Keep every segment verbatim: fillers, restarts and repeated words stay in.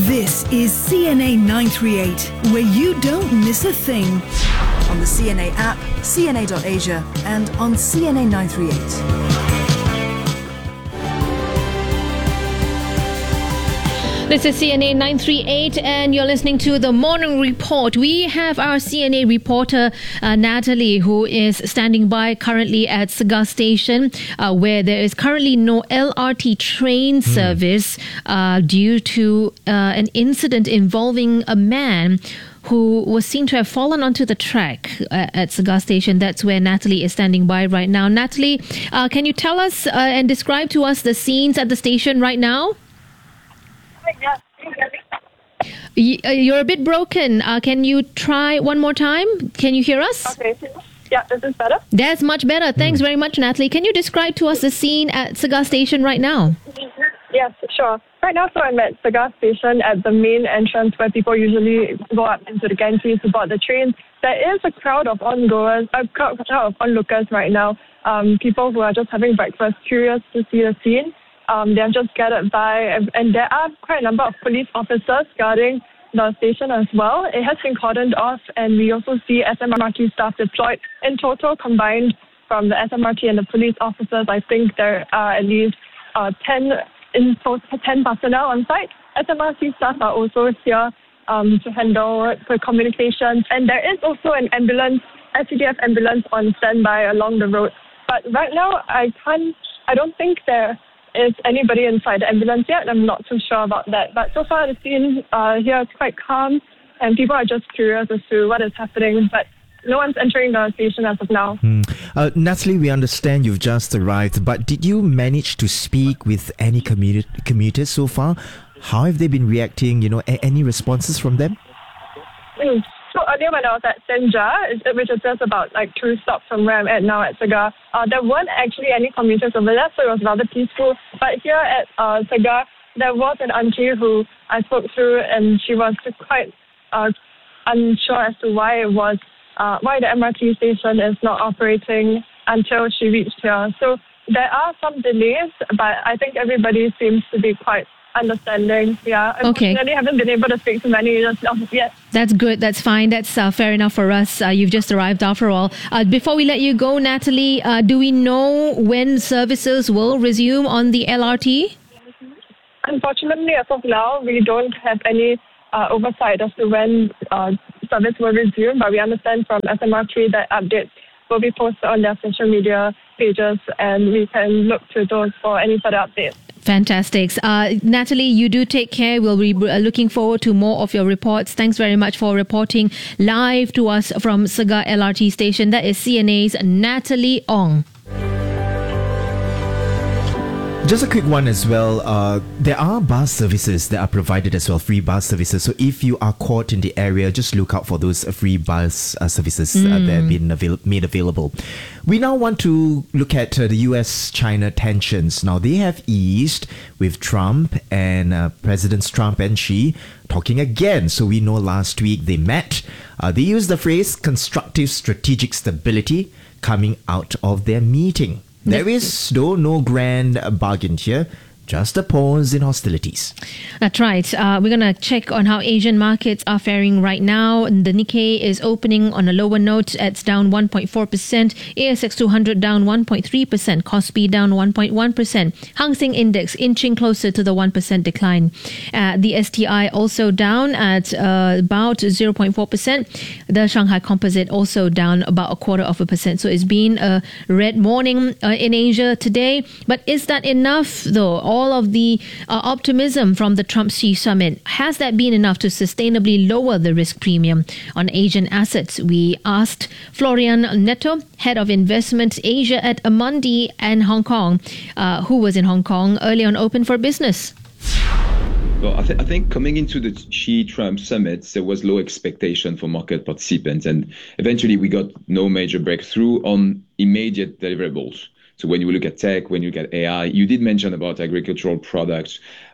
This is C N A nine three eight, where you don't miss a thing. On the C N A app, C N A dot Asia, and on C N A nine three eight. This is C N A nine three eight and you're listening to The Morning Report. We have our C N A reporter, uh, Natalie, who is standing by currently at Segar Station, uh, where there is currently no L R T train service uh, due to uh, an incident involving a man who was seen to have fallen onto the track uh, at Segar Station. That's where Natalie is standing by right now. Natalie, uh, can you tell us uh, and describe to us the scenes at the station right now? You're a bit broken. Uh, can you try one more time? Can you hear us? Okay. Yeah, this is better. That's much better. Thanks very much, Natalie. Can you describe to us the scene at Segar Station right now? Yes, sure. Right now, so I'm at Segar Station at the main entrance where people usually go up into the gantries to board the train. There is a crowd of ongoers, a crowd of onlookers right now. Um, people who are just having breakfast, curious to see the scene. Um, they have just gathered by, and, and there are quite a number of police officers guarding the station as well. It has been cordoned off, and we also see S M R T staff deployed. In total, combined from the S M R T and the police officers, I think there are at least uh, ten in total, ten personnel on site. S M R T staff are also here um, to handle the communications, and there is also an ambulance, S C D F ambulance on standby along the road. But right now, I can't. I don't think there is anybody inside the ambulance yet. I'm not too sure about that. But so far, the scene uh, here is quite calm, and people are just curious as to what is happening. But no one's entering the station as of now. Hmm. Uh, Natalie, we understand you've just arrived, but did you manage to speak with any commu- commuters so far? How have they been reacting? You know, a- any responses from them? Mm. So earlier when I was at Senja, which is just about like two stops from where I'm at now at Segar, uh, there weren't actually any commuters over there, so it was rather peaceful. But here at uh, Segar, there was an auntie who I spoke to, and she was quite uh, unsure as to why it was, uh, why the M R T station is not operating until she reached here. So there are some delays, but I think everybody seems to be quite understanding. Yeah. Okay. Unfortunately, I haven't been able to speak to many just yet. That's good. That's fine. That's uh, fair enough for us. Uh, you've just arrived after all. Uh, before we let you go, Natalie, uh, do we know when services will resume on the L R T? Unfortunately, as of now, we don't have any uh, oversight as to when uh, service will resume, but we understand from S M R T that updates will be posted on their social media pages, and we can look to those for any further updates. Fantastic. Uh, Natalie, you do take care. We'll be looking forward to more of your reports. Thanks very much for reporting live to us from Segar L R T station. That is C N A's Natalie Ong. Just a quick one as well. Uh, there are bus services that are provided as well, free bus services. So if you are caught in the area, just look out for those uh, free bus uh, services mm. uh, that have been avail- made available. We now want to look at uh, the U S China tensions. Now, they have eased with Trump and uh, Presidents Trump and Xi talking again. So we know last week they met. Uh, they used the phrase constructive strategic stability coming out of their meeting. There is, though, no grand bargain here. Just a pause in hostilities. That's right. Uh, we're going to check on how Asian markets are faring right now. The Nikkei is opening on a lower note. It's down one point four percent. A S X two hundred down one point three percent. Kospi down one point one percent. Hang Seng Index inching closer to the one percent decline. Uh, the S T I also down at uh, about zero point four percent. The Shanghai Composite also down about a quarter of a percent. So it's been a red morning uh, in Asia today. But is that enough, though? All of the uh, optimism from the Trump-Xi summit, has that been enough to sustainably lower the risk premium on Asian assets? We asked Florian Neto, head of investment Asia at Amundi and Hong Kong, uh, who was in Hong Kong early on Open for Business. Well, I, th- I think coming into the Xi-Trump summit, there was low expectation for market participants, and eventually we got no major breakthrough on immediate deliverables. So when you look at tech, when you look at A I, you did mention about agricultural products.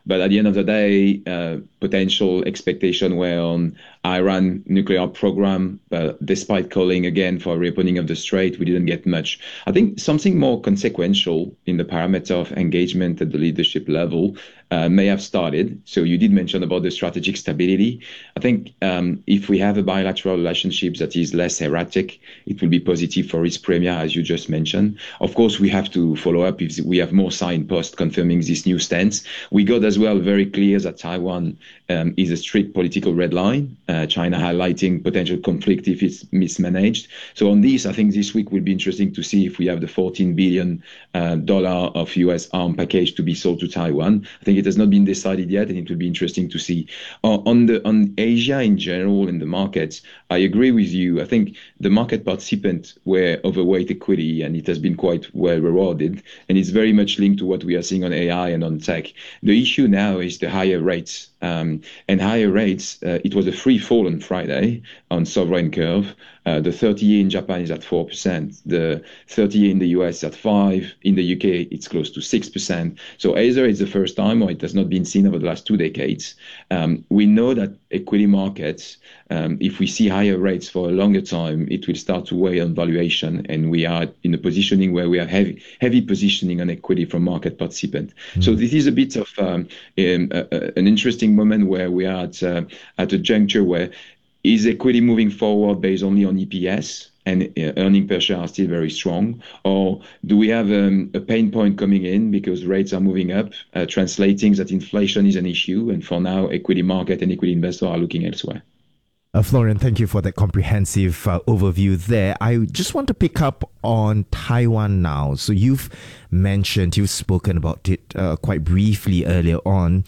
But at the end of the day, uh, potential expectation were on Iran nuclear program, but despite calling again for a reopening of the Strait, we didn't get much. I think something more consequential in the parameter of engagement at the leadership level uh, may have started. So you did mention about the strategic stability. I think um, if we have a bilateral relationship that is less erratic, it will be positive for risk premia, as you just mentioned. Of course, we have to follow up if we have more signposts confirming this new stance. We got as well very clear that Taiwan um, is a strict political red line. Uh, China highlighting potential conflict if it's mismanaged. So on this, I think this week will be interesting to see if we have the fourteen billion dollars uh, of U S arm package to be sold to Taiwan. I think it has not been decided yet, and it will be interesting to see. Uh, on the on Asia in general in the markets, I agree with you. I think the market participants were overweight equity, and it has been quite well rewarded. And it's very much linked to what we are seeing on A I and on tech. The issue now is the higher rates. Um, and higher rates, uh, it was a free fall on Friday on sovereign curve. Uh, the thirty-year in Japan is at four percent. The thirty-year in the U S is at five. In the U K, it's close to six percent. So either it's the first time or it has not been seen over the last two decades. Um, we know that equity markets, um, if we see higher rates for a longer time, it will start to weigh on valuation. And we are in a positioning where we have heavy, heavy positioning on equity from market participants. Mm-hmm. So this is a bit of um, um, uh, an interesting moment where we are at, uh, at a juncture where is equity moving forward based only on E P S and uh, earning per share are still very strong? Or do we have um, a pain point coming in because rates are moving up, uh, translating that inflation is an issue? And for now, equity market and equity investors are looking elsewhere. Uh, Florian, thank you for that comprehensive uh, overview there. I just want to pick up on Taiwan now. So you've mentioned, you've spoken about it uh, quite briefly earlier on.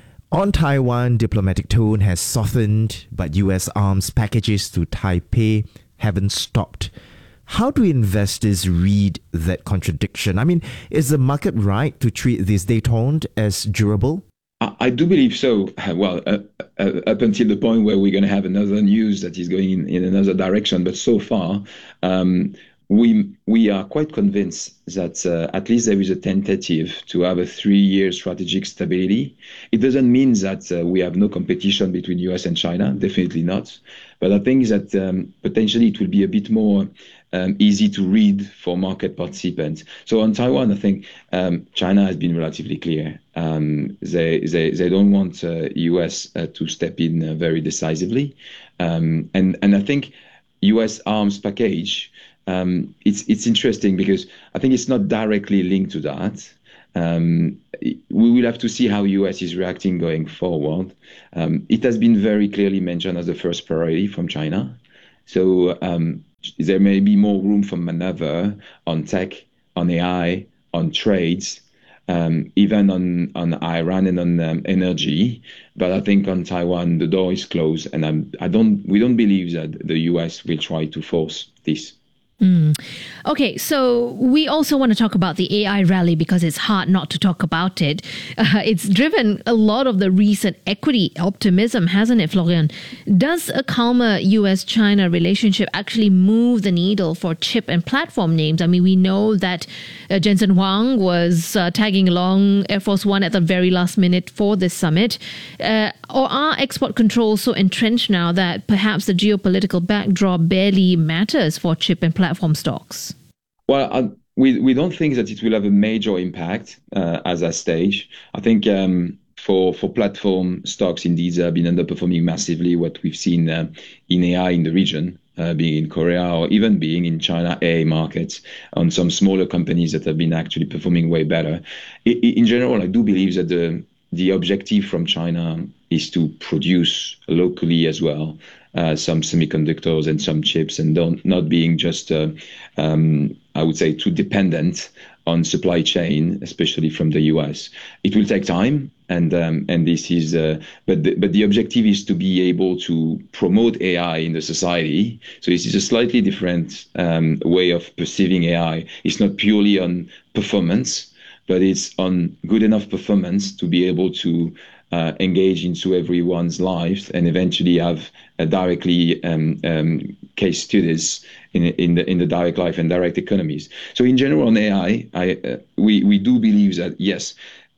On Taiwan, diplomatic tone has softened, but U S arms packages to Taipei haven't stopped. How do investors read that contradiction? I mean, is the market right to treat this détente as durable? I do believe so. Well, uh, uh, up until the point where we're going to have another news that is going in, in another direction. But so far, um, we we are quite convinced that uh, at least there is a tentative to have a three-year strategic stability. It doesn't mean that uh, we have no competition between U S and China, definitely not. But I think that um, potentially it will be a bit more um, easy to read for market participants. So on Taiwan, I think um, China has been relatively clear. Um, they, they they don't want uh, U S uh, to step in uh, very decisively. Um, and, and I think U S arms package, Um, it's it's interesting because I think it's not directly linked to that. Um, we will have to see how U S is reacting going forward. Um, it has been very clearly mentioned as the first priority from China. So um, there may be more room for maneuver on tech, on A I, on trades, um, even on, on Iran and on um, energy. But I think on Taiwan, the door is closed. And I'm, I don't, we don't believe that the U S will try to force this. Mm. Okay, so we also want to talk about the A I rally because it's hard not to talk about it. Uh, it's driven a lot of the recent equity optimism, hasn't it, Florian? Does a calmer U S China relationship actually move the needle for chip and platform names? I mean, we know that uh, Jensen Huang was uh, tagging along Air Force One at the very last minute for this summit. Uh, or are export controls so entrenched now that perhaps the geopolitical backdrop barely matters for chip and platform platform stocks? Well, I, we we don't think that it will have a major impact uh, at that stage. I think um, for for platform stocks, indeed, have been underperforming massively. What we've seen uh, in A I in the region, uh, being in Korea or even being in China A I markets, on some smaller companies that have been actually performing way better. I, in general, I do believe that the the objective from China is to produce locally as well. Uh, some semiconductors and some chips, and don't not being just, uh, um, I would say, too dependent on supply chain, especially from the U S. It will take time, and um, and this is, uh, but the, but the objective is to be able to promote A I in the society. So this is a slightly different um, way of perceiving A I. It's not purely on performance, but it's on good enough performance to be able to Uh, engage into everyone's life and eventually have uh, directly um, um, case studies in in the in the direct life and direct economies. So in general on A I, I uh, we we do believe that yes,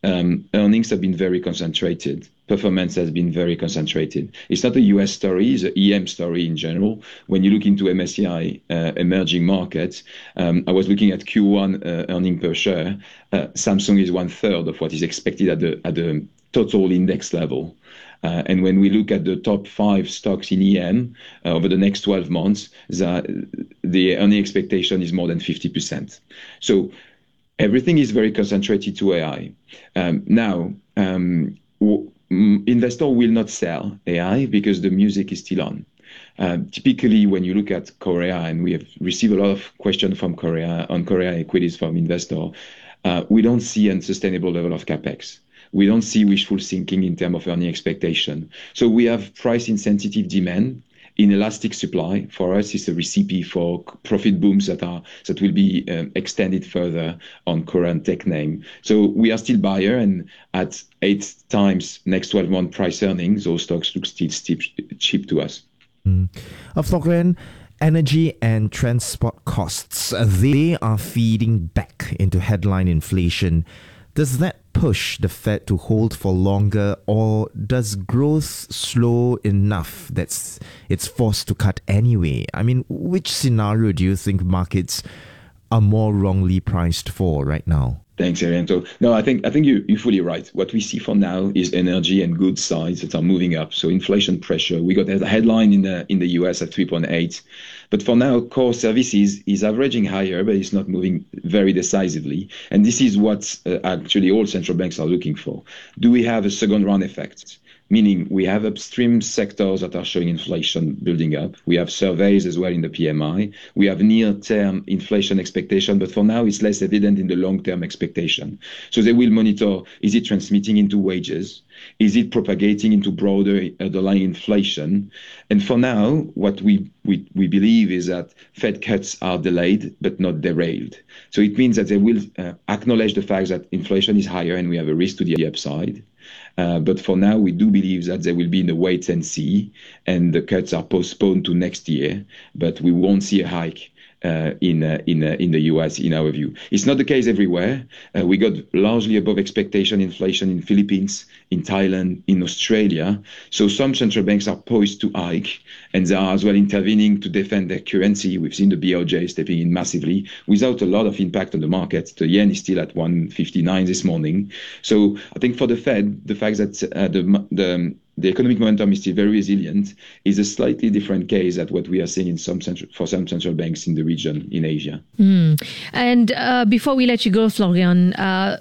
um, earnings have been very concentrated. Performance has been very concentrated. It's not a U S story, it's an E M story in general. When you look into M S C I uh, emerging markets, um, I was looking at Q one uh, earning per share. Uh, Samsung is one third of what is expected at the at the total index level. Uh, and when we look at the top five stocks in E M uh, over the next twelve months, the, the earning expectation is more than fifty percent. So everything is very concentrated to A I. Um, now, um, w- investor will not sell A I because the music is still on. Uh, typically, when you look at Korea, and we have received a lot of questions from Korea on Korea equities from investor, uh, we don't see a sustainable level of capex. We don't see wishful thinking in terms of earning expectation. So we have price insensitive demand. Inelastic supply for us is a recipe for profit booms that are that will be um, extended further on current tech name. So we are still buyer, and at eight times next twelve month price earnings, those stocks look still cheap, cheap to us. Mm. Uh, Florian, energy and transport costs, uh, they are feeding back into headline inflation. Does that push the Fed to hold for longer, or does growth slow enough that it's forced to cut anyway? I mean, which scenario do you think markets are more wrongly priced for right now? Thanks, Arianto. No, I think I think you, you're fully right. What we see for now is energy and goods sides that are moving up. So inflation pressure. We got a headline in the in the U S at three point eight. But for now, core services is averaging higher, but it's not moving very decisively. And this is what uh, actually all central banks are looking for. Do we have a second round effect? Meaning we have upstream sectors that are showing inflation building up. We have surveys as well in the P M I. We have near-term inflation expectation, but for now it's less evident in the long-term expectation. So they will monitor, is it transmitting into wages? Is it propagating into broader underlying inflation? And for now, what we, we, we believe is that Fed cuts are delayed, but not derailed. So it means that they will uh, acknowledge the fact that inflation is higher and we have a risk to the upside. Uh, but for now, we do believe that they will be in the wait and see, and the cuts are postponed to next year, but we won't see a hike uh, in uh, in uh, in the U S, in our view. It's not the case everywhere. Uh, we got largely above expectation inflation in Philippines, in Thailand, in Australia. So some central banks are poised to hike, and they are as well intervening to defend their currency. We've seen the B O J stepping in massively without a lot of impact on the market. The yen is still at one fifty-nine this morning. So I think for the Fed, the fact that uh, the the the economic momentum is still very resilient is a slightly different case at what we are seeing in some central, for some central banks in the region in Asia. Mm. And uh, before we let you go, Florian, uh,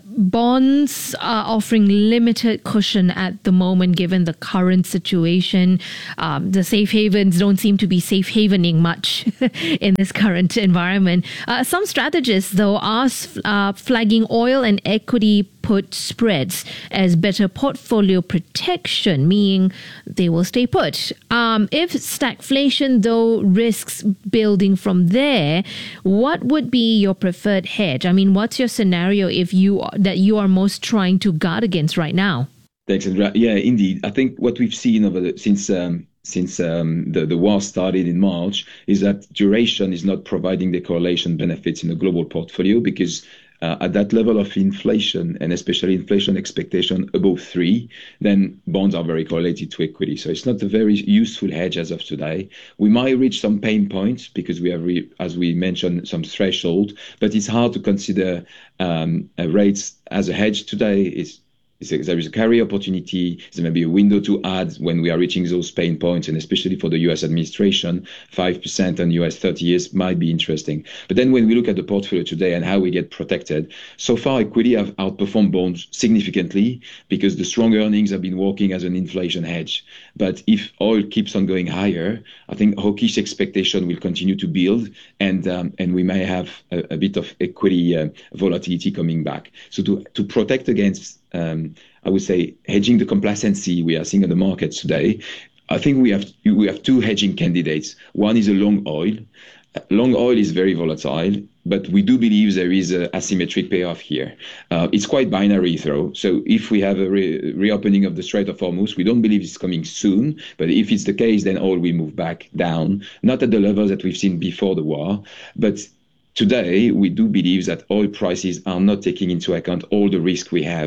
bonds are offering limited cushion at the moment given the current situation. Um, the safe havens don't seem to be safe havening much in this current environment. Uh, some strategists, though, are uh, flagging oil and equity put spreads as better portfolio protection, meaning they will stay put. Um, if stagflation, though, risks building from there, what would be your preferred hedge? I mean, what's your scenario if you that you are most trying to guard against right now? Thanks, Andrea. Yeah, indeed. I think what we've seen over the, since um, since um, the, the war started in March is that duration is not providing the correlation benefits in the global portfolio because Uh, at that level of inflation, and especially inflation expectation above three, then bonds are very correlated to equity. So it's not a very useful hedge as of today. We might reach some pain points because we have, re- as we mentioned, some threshold, but it's hard to consider um, rates as a hedge today. It's There is a carry opportunity. There may be a window to add when we are reaching those pain points, and especially for the U S administration, five percent on U S thirty years might be interesting. But then when we look at the portfolio today and how we get protected, so far equity have outperformed bonds significantly because the strong earnings have been working as an inflation hedge. But if oil keeps on going higher, I think hawkish expectation will continue to build, and um, and we may have a, a bit of equity uh, volatility coming back. So to to protect against Um, I would say hedging the complacency we are seeing in the markets today, I think we have we have two hedging candidates. One is a long oil. Long oil is very volatile, but we do believe there is an asymmetric payoff here. Uh, it's quite binary though. So if we have a re- reopening of the Strait of Hormuz, we don't believe it's coming soon. But if it's the case, then oil will move back down, not at the levels that we've seen before the war, but today we do believe that oil prices are not taking into account all the risk we have.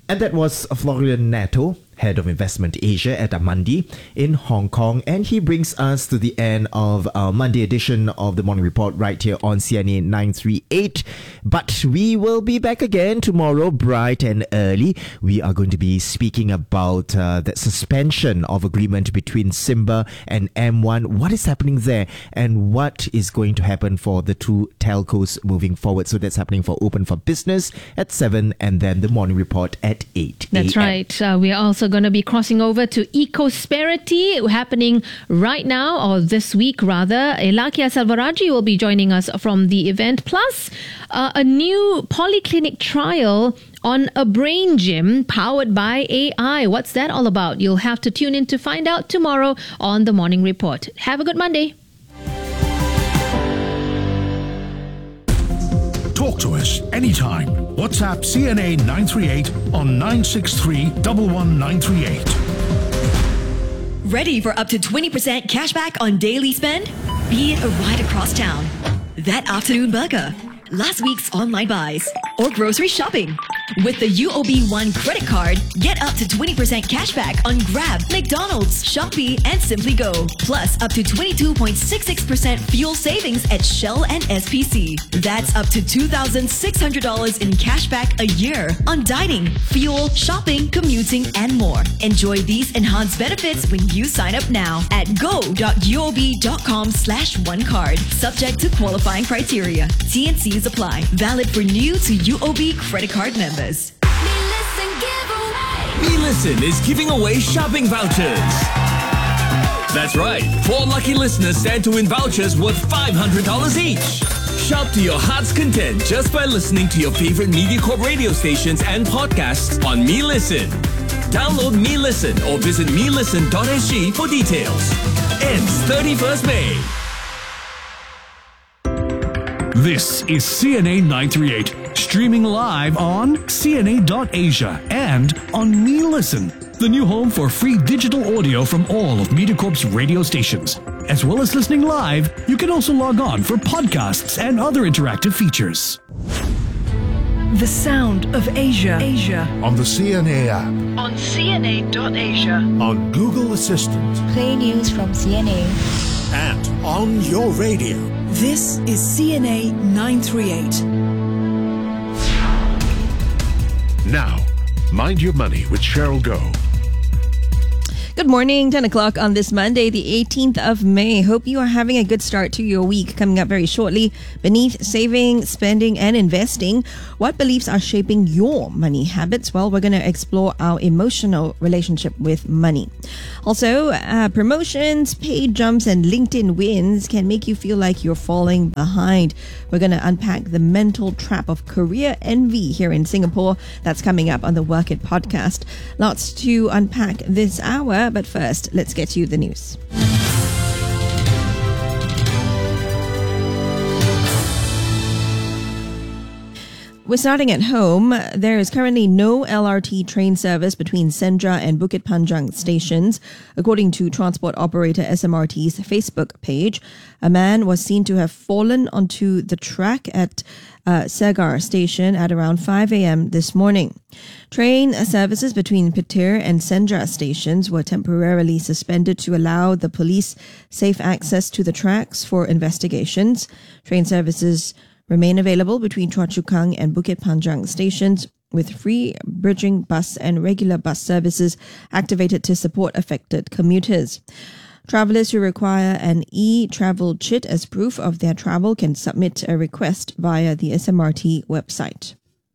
And that was Florian Neto, Head of Investment Asia at Amundi in Hong Kong. And he brings us to the end of our Monday edition of the Morning Report right here on C N A nine three eight. But we will be back again tomorrow, bright and early. We are going to be speaking about uh, that suspension of agreement between Simba and M one. What is happening there and what is going to happen for the two telcos moving forward? So that's happening for Open for Business at seven and then the Morning Report at eight. That's right. Uh, we are also going to be crossing over to Ecosperity happening right now, or this week rather. Elakia Selvaraj will be joining us from the event. Plus, uh, a new polyclinic trial on a brain gym powered by A I. What's that all about? You'll have to tune in to find out tomorrow on the Morning Report. Have a good Monday. Talk to us anytime. WhatsApp C N A nine three eight on nine six three, one one nine three eight. Ready for up to twenty percent cashback on daily spend? Be it a ride across town, that afternoon burger, last week's online buys, or grocery shopping. With the U O B One credit card, get up to twenty percent cashback on Grab, McDonald's, Shopee, and Simply Go. Plus up to twenty-two point six six percent fuel savings at Shell and S P C. That's up to two thousand six hundred dollars in cashback a year on dining, fuel, shopping, commuting, and more. Enjoy these enhanced benefits when you sign up now at go.uob.com slash one card. Subject to qualifying criteria. T and Cs apply. Valid for new to U O B credit card members. Me Listen is giving away shopping vouchers. That's right. Four lucky listeners stand to win vouchers worth five hundred dollars each. Shop to your heart's content just by listening to your favorite MediaCorp radio stations and podcasts on Me Listen. Download Me Listen or visit me listen dot s g for details. Ends thirty-first May. This is C N A nine three eight, streaming live on C N A dot asia and on Me Listen, the new home for free digital audio from all of MediaCorp's radio stations. As well as listening live, you can also log on for podcasts and other interactive features. The sound of Asia. Asia. On the C N A app. On C N A dot asia. On Google Assistant. Play news from C N A. And on your radio. This is C N A nine three eight. Now, Mind Your Money with Cheryl Goh. Good morning, ten o'clock on this Monday, the eighteenth of May. Hope you are having a good start to your week. Coming up very shortly, beneath saving, spending, and investing, what beliefs are shaping your money habits? Well, we're going to explore our emotional relationship with money. Also, uh, promotions, paid jumps, and LinkedIn wins can make you feel like you're falling behind. We're going to unpack the mental trap of career envy here in Singapore. That's coming up on the Work It podcast. Lots to unpack this hour. But first, let's get you the news. We're starting at home. There is currently no L R T train service between Sendra and Bukit Panjang stations. According to transport operator S M R T's Facebook page, a man was seen to have fallen onto the track at uh, Segar station at around five a.m. this morning. Train services between Petir and Sendra stations were temporarily suspended to allow the police safe access to the tracks for investigations. Train services remain available between Choa Chu Kang and Bukit Panjang stations, with free bridging bus and regular bus services activated to support affected commuters. Travellers who require an e-travel chit as proof of their travel can submit a request via the S M R T website.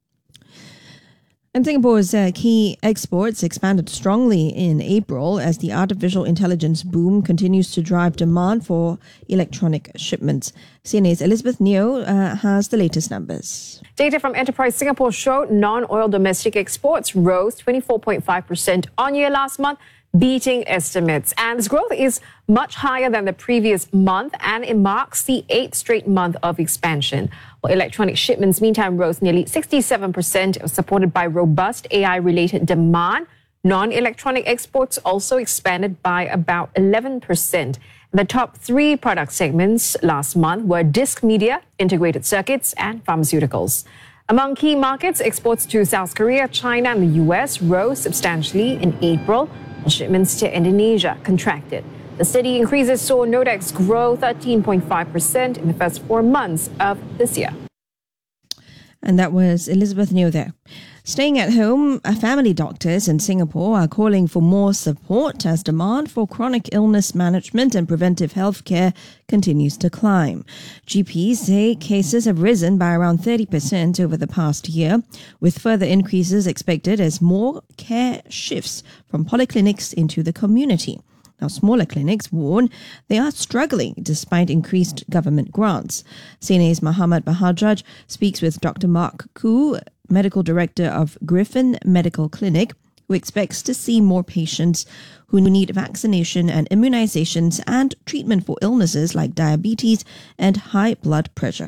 And Singapore's uh, key exports expanded strongly in April as the artificial intelligence boom continues to drive demand for electronic shipments. C N A's Elizabeth Neo uh, has the latest numbers. Data from Enterprise Singapore showed non-oil domestic exports rose twenty-four point five percent on year last month, beating estimates. And this growth is much higher than the previous month, and it marks the eighth straight month of expansion. Well, electronic shipments, meantime, rose nearly sixty-seven percent, supported by robust A I-related demand. Non-electronic exports also expanded by about eleven percent. The top three product segments last month were disc media, integrated circuits, and pharmaceuticals. Among key markets, exports to South Korea, China, and the U S rose substantially in April, while shipments to Indonesia contracted. The steady increases saw Nodex grow thirteen point five percent in the first four months of this year. And that was Elizabeth Neo there. Staying at home, family doctors in Singapore are calling for more support as demand for chronic illness management and preventive health care continues to climb. G Ps say cases have risen by around thirty percent over the past year, with further increases expected as more care shifts from polyclinics into the community. Now, smaller clinics warn they are struggling despite increased government grants. C N A's Muhammad Bahajraj speaks with Doctor Mark Koo, Medical Director of Griffin Medical Clinic, who expects to see more patients who need vaccination and immunizations and treatment for illnesses like diabetes and high blood pressure.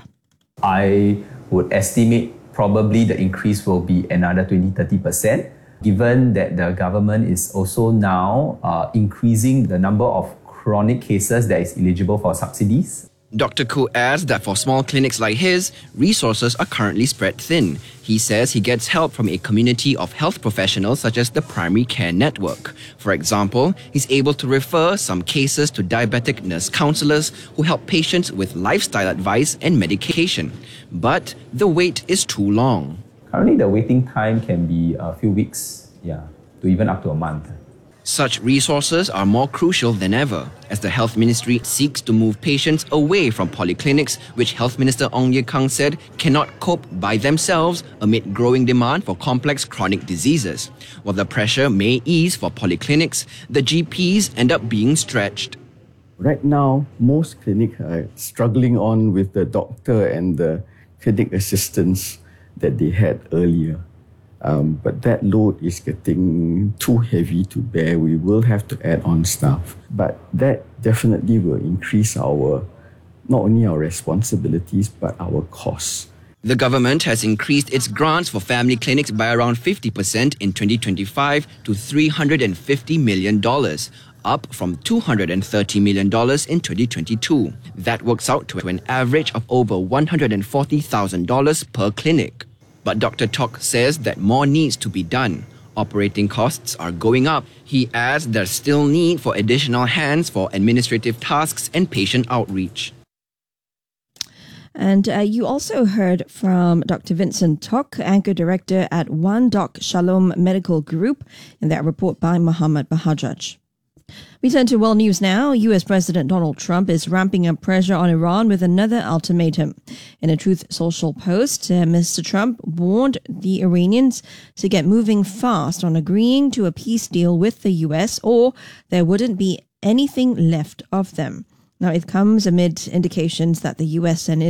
I would estimate probably the increase will be another twenty to thirty percent. Given that the government is also now uh, increasing the number of chronic cases that is eligible for subsidies. Doctor Koo adds that for small clinics like his, resources are currently spread thin. He says he gets help from a community of health professionals such as the Primary Care Network. For example, he's able to refer some cases to diabetic nurse counsellors who help patients with lifestyle advice and medication. But the wait is too long. Currently, the waiting time can be a few weeks, yeah, to even up to a month. Such resources are more crucial than ever, as the Health Ministry seeks to move patients away from polyclinics, which Health Minister Ong Ye Kung said cannot cope by themselves amid growing demand for complex chronic diseases. While the pressure may ease for polyclinics, the G Ps end up being stretched. Right now, most clinics are struggling on with the doctor and the clinic assistants that they had earlier. Um, but that load is getting too heavy to bear. We will have to add on staff. But that definitely will increase our, not only our responsibilities, but our costs. The government has increased its grants for family clinics by around fifty percent in twenty twenty-five to three hundred fifty million dollars, up from two hundred thirty million dollars in twenty twenty-two. That works out to an average of over one hundred forty thousand dollars per clinic. But Doctor Tok says that more needs to be done. Operating costs are going up. He adds there's still need for additional hands for administrative tasks and patient outreach. And uh, you also heard from Doctor Vincent Tok, Anchor Director at One Doc Shalom Medical Group, in that report by Muhammad Bahajraj. We turn to world news now. U S President Donald Trump is ramping up pressure on Iran with another ultimatum. In a Truth Social post, uh, Mister Trump warned the Iranians to get moving fast on agreeing to a peace deal with the U S, or there wouldn't be anything left of them. Now, it comes amid indications that the U S and